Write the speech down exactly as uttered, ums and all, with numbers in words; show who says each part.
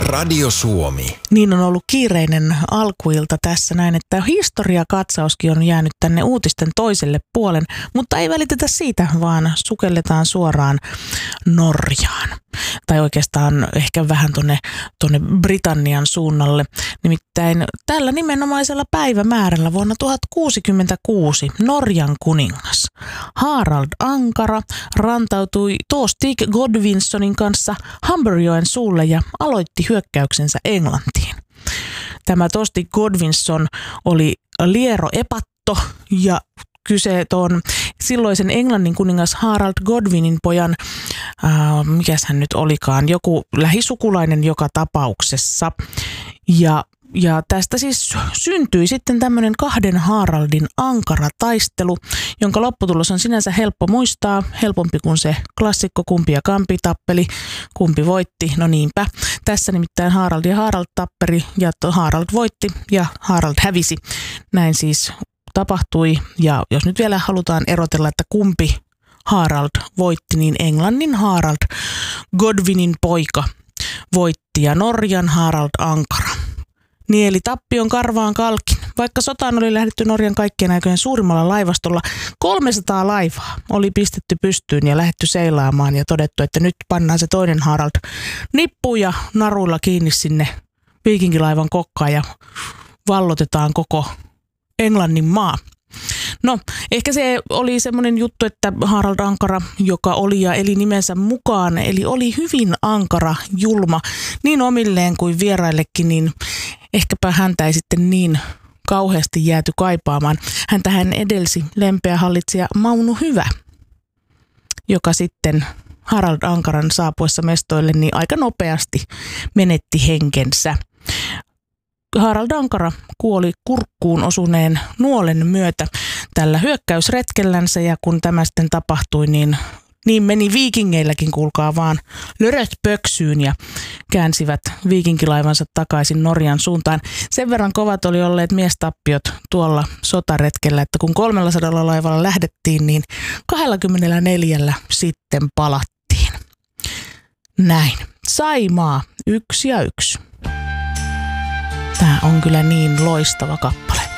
Speaker 1: Radio Suomi.
Speaker 2: Niin on ollut kiireinen alkuilta tässä näin, että historiakatsauskin on jäänyt tänne uutisten toiselle puolen, mutta ei välitetä siitä, vaan sukelletaan suoraan Norjaan. Tai oikeastaan ehkä vähän tuonne tonne Britannian suunnalle. Nimittäin tällä nimenomaisella päivämäärällä vuonna tuhatkuusikymmentäkuusi Norjan kuningas Harald Ankara rantautui Tostig Godwinsonin kanssa Humberjoen suulle ja aloitti hyökkäyksensä Englantiin. Tämä Tostig Godwinson oli liero epatto ja kyse on silloisen Englannin kuningas Harald Godwinin pojan, äh, mikäs hän nyt olikaan, joku lähisukulainen joka tapauksessa. Ja, ja tästä siis syntyi sitten tämmöinen kahden Haraldin ankara taistelu, jonka lopputulos on sinänsä helppo muistaa, helpompi kuin se klassikko kumpi ja kampi tappeli, kumpi voitti, no niinpä. Tässä nimittäin Harald ja Harald tapperi ja Harald voitti ja Harald hävisi. Näin siis tapahtui, ja jos nyt vielä halutaan erotella, että kumpi Harald voitti, niin Englannin Harald Godwinin poika voitti ja Norjan Harald Ankara nieli tappion karvaan kalkin. Vaikka sotaan oli lähdetty Norjan kaikkien aikojen suurimmalla laivastolla, kolmesataa laivaa oli pistetty pystyyn ja lähdetty seilaamaan ja todettu, että nyt pannaan se toinen Harald nippuun ja naruilla kiinni sinne viikinkilaivan kokkaan ja vallotetaan koko Englannin maa. No, ehkä se oli semmoinen juttu, että Harald Ankara, joka oli ja eli nimensä mukaan, eli oli hyvin ankara, julma, niin omilleen kuin vieraillekin, niin ehkäpä häntä ei sitten niin kauheasti jääty kaipaamaan. Häntä hän edelsi lempeä hallitsija Mauno Hyvä, joka sitten Harald Ankaran saapuessa mestoille niin aika nopeasti menetti henkensä. Harald Ankara kuoli kurkkuun osuneen nuolen myötä tällä hyökkäysretkellänsä, ja kun tämä sitten tapahtui, niin, niin meni viikingeilläkin, kuulkaa vaan, löröt pöksyyn ja käänsivät viikinkilaivansa takaisin Norjan suuntaan. Sen verran kovat oli olleet miestappiot tuolla sotaretkellä, että kun kolmellasadalla laivalla lähdettiin, niin kaksikymmentäneljä sitten palattiin. Näin. Saimaa yksi ja yksi. Tämä on kyllä niin loistava kappale.